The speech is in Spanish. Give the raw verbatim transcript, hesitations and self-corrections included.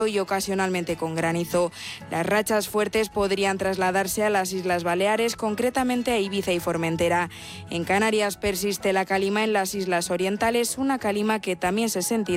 y ocasionalmente con granizo. Las rachas fuertes podrían trasladarse a las Islas Baleares, concretamente a Ibiza y Formentera. En Canarias persiste la calima en las islas orientales, una calima que también se sentirá